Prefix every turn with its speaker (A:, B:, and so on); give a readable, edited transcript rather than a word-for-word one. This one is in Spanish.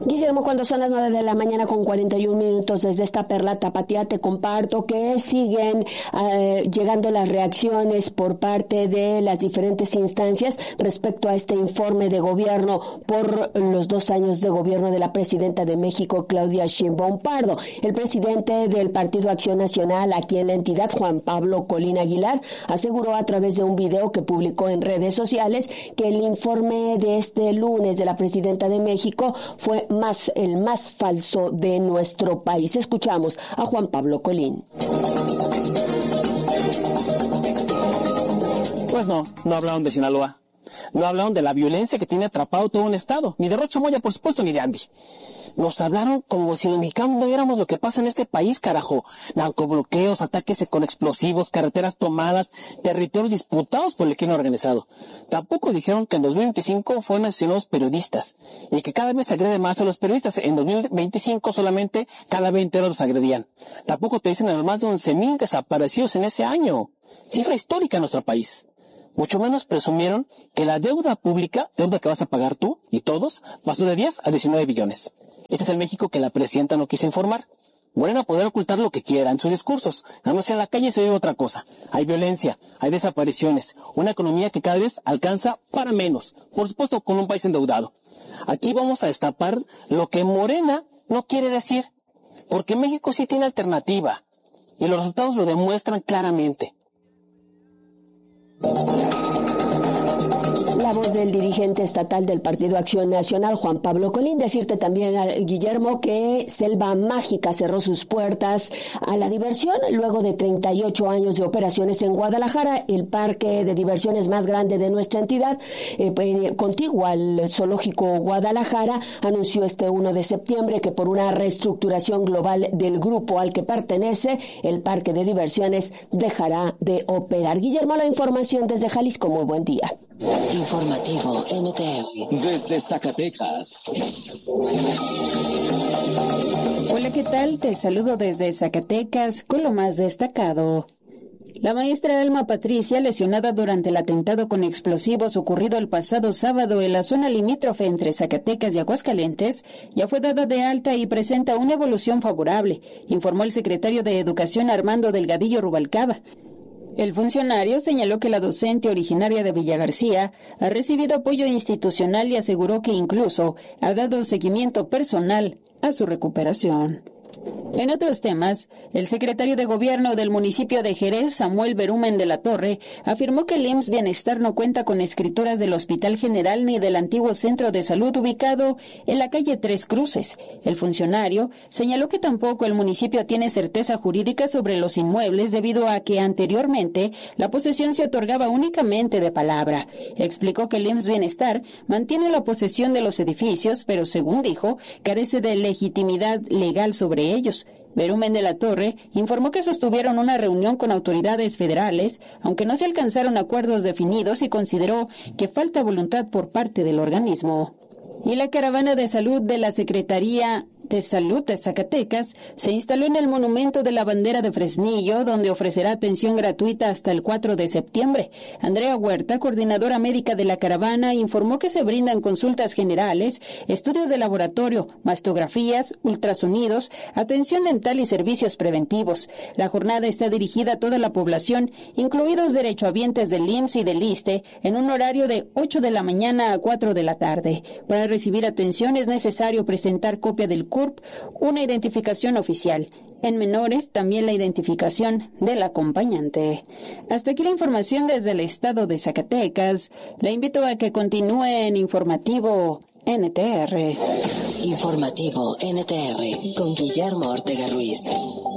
A: Guillermo, cuando son las 9 de la mañana con 41 minutos desde esta perla tapatía, te comparto que siguen llegando las reacciones por parte de las diferentes instancias respecto a este informe de gobierno por los 2 años de gobierno de la presidenta de México, Claudia Sheinbaum Pardo. El presidente del Partido Acción Nacional aquí en la entidad, Juan Pablo Colín Aguilar, aseguró a través de un video que publicó en redes sociales que el informe de este lunes de la presidenta de México fue el más falso de nuestro país. Escuchamos a Juan Pablo Colín.
B: Pues no hablaron de Sinaloa. No hablaron de la violencia que tiene atrapado todo un estado. Ni de Rocha Moya, por supuesto, ni de Andy. Nos hablaron como si los mexicanos no viéramos lo que pasa en este país, carajo. Narcobloqueos, ataques con explosivos, carreteras tomadas, territorios disputados por el crimen organizado. Tampoco dijeron que en 2025 fueron asesinados periodistas y que cada vez se agrede más a los periodistas. En 2025 solamente cada 20 horas los agredían. Tampoco te dicen a los más de 11,000 desaparecidos en ese año. Cifra histórica en nuestro país. Mucho menos presumieron que la deuda pública, deuda que vas a pagar tú y todos, pasó de 10 a 19 billones. Este es el México que la presidenta no quiso informar. Morena poder ocultar lo que quiera en sus discursos. Nada más en la calle se ve otra cosa. Hay violencia, hay desapariciones, una economía que cada vez alcanza para menos. Por supuesto, con un país endeudado. Aquí vamos a destapar lo que Morena no quiere decir. Porque México sí tiene alternativa. Y los resultados lo demuestran claramente.
A: La voz del dirigente estatal del Partido Acción Nacional, Juan Pablo Colín. Decirte también, Guillermo, que Selva Mágica cerró sus puertas a la diversión luego de 38 años de operaciones en Guadalajara, el parque de diversiones más grande de nuestra entidad, contiguo al Zoológico Guadalajara, anunció este 1 de septiembre que por una reestructuración global del grupo al que pertenece, el parque de diversiones dejará de operar. Guillermo, la información desde Jalisco. Muy buen día.
C: Informativo NTR. Desde Zacatecas.
D: Hola, ¿qué tal? Te saludo desde Zacatecas con lo más destacado. La maestra Alma Patricia, lesionada durante el atentado con explosivos ocurrido el pasado sábado en la zona limítrofe entre Zacatecas y Aguascalientes, ya fue dada de alta y presenta una evolución favorable, informó el secretario de Educación Armando Delgadillo Rubalcaba. El funcionario señaló que la docente originaria de Villa García ha recibido apoyo institucional y aseguró que incluso ha dado seguimiento personal a su recuperación. En otros temas, el secretario de Gobierno del municipio de Jerez, Samuel Berumen de la Torre, afirmó que el IMSS Bienestar no cuenta con escrituras del Hospital General ni del antiguo centro de salud ubicado en la calle Tres Cruces. El funcionario señaló que tampoco el municipio tiene certeza jurídica sobre los inmuebles debido a que anteriormente la posesión se otorgaba únicamente de palabra. Explicó que el IMSS Bienestar mantiene la posesión de los edificios, pero según dijo, carece de legitimidad legal sobre ellos. Berumen de la Torre informó que sostuvieron una reunión con autoridades federales, aunque no se alcanzaron acuerdos definidos y consideró que falta voluntad por parte del organismo. Y la caravana de salud de la Secretaría de Salud de Zacatecas se instaló en el Monumento de la Bandera de Fresnillo, donde ofrecerá atención gratuita hasta el 4 de septiembre. Andrea Huerta, coordinadora médica de la caravana, informó que se brindan consultas generales, estudios de laboratorio, mastografías, ultrasonidos, atención dental y servicios preventivos. La jornada está dirigida a toda la población, incluidos derechohabientes del IMSS y del ISSSTE, en un horario de 8 de la mañana a 4 de la tarde. Para recibir atención es necesario presentar copia del CURP, una identificación oficial. En menores, también la identificación del acompañante. Hasta aquí la información desde el estado de Zacatecas. La invito a que continúe en Informativo NTR.
C: Informativo NTR con Guillermo Ortega Ruiz.